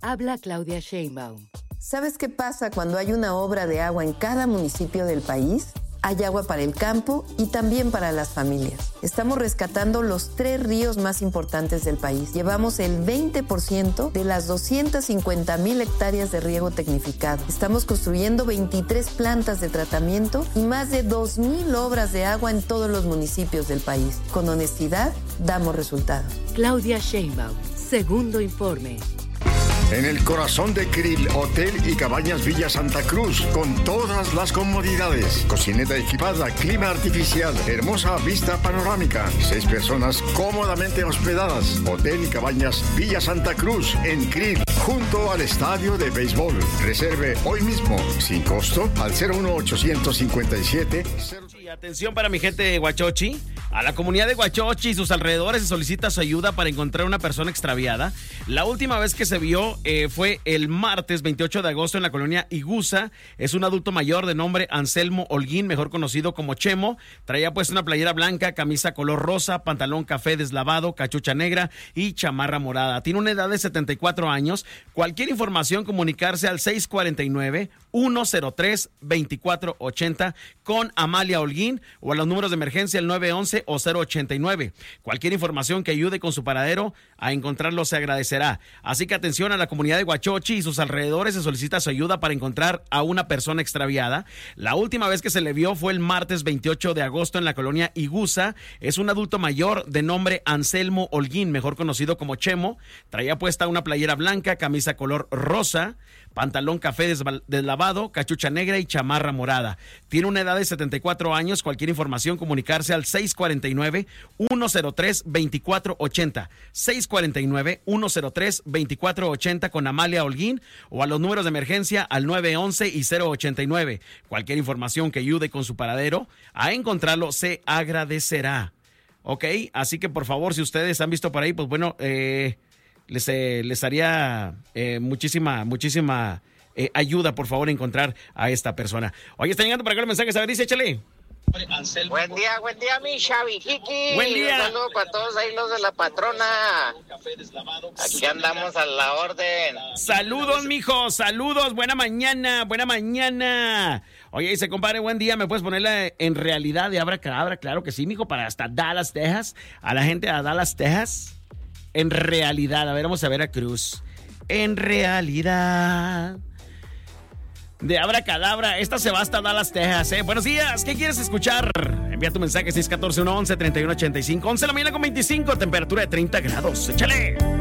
Habla Claudia Sheinbaum. ¿Sabes qué pasa cuando hay una obra de agua en cada municipio del país? Hay agua para el campo y también para las familias. Estamos rescatando los 3 ríos más importantes del país. Llevamos el 20% de las 250,000 hectáreas de riego tecnificado. Estamos construyendo 23 plantas de tratamiento y más de 2,000 obras de agua en todos los municipios del país. Con honestidad, damos resultados. Claudia Sheinbaum, segundo informe. En el corazón de Krill, Hotel y Cabañas Villa Santa Cruz, con todas las comodidades. Cocineta equipada, clima artificial, hermosa vista panorámica. 6 personas cómodamente hospedadas. Hotel y Cabañas Villa Santa Cruz, en Krill, junto al estadio de béisbol. Reserve hoy mismo, sin costo, al 01857. Y atención para mi gente de Huachochi. A la comunidad de Huachochi y sus alrededores se solicita su ayuda para encontrar una persona extraviada. La última vez que se vio fue el martes 28 de agosto en la colonia Iguza. Es un adulto mayor de nombre Anselmo Holguín, mejor conocido como Chemo. Traía puesta una playera blanca, camisa color rosa, pantalón café deslavado, cachucha negra y chamarra morada. Tiene una edad de 74 años. Cualquier información, comunicarse al 649-103-2480 con Amalia Holguín o a los números de emergencia el 911 o 089. Cualquier información que ayude con su paradero a encontrarlo se agradecerá. Así que atención a la comunidad de Huachochi y sus alrededores, se solicita su ayuda para encontrar a una persona extraviada. La última vez que se le vio fue el martes 28 de agosto en la colonia Iguza. Es un adulto mayor de nombre Anselmo Holguín, mejor conocido como Chemo. Traía puesta una playera blanca, camisa color rosa, pantalón café deslavado, cachucha negra y chamarra morada. Tiene una edad de 74 años. Cualquier información, comunicarse al 649-103-2480. 649-103-2480 con Amalia Holguín o a los números de emergencia al 911 y 089. Cualquier información que ayude con su paradero a encontrarlo se agradecerá. Ok, así que por favor, si ustedes han visto por ahí, pues bueno, les haría muchísima ayuda, por favor, encontrar a esta persona. Oye, está llegando para acá los mensajes, a ver, dice, échale. Buen día, mi Xavi Kiki. Buen día. Un saludo para todos ahí los de la patrona. Aquí andamos a la orden. Saludos, mijo, saludos, buena mañana. Oye, dice, compadre, buen día, ¿me puedes ponerla en realidad de abracadabra? Claro que sí, mijo, para hasta Dallas, Texas. A la gente de Dallas, Texas. En realidad, a ver, vamos a ver a Cruz. En realidad. De abracadabra, esta se va hasta Dallas, Texas, Buenos días, ¿qué quieres escuchar? Envía tu mensaje 614-111-3185, 11 de la mañana con 25, temperatura de 30 grados, échale.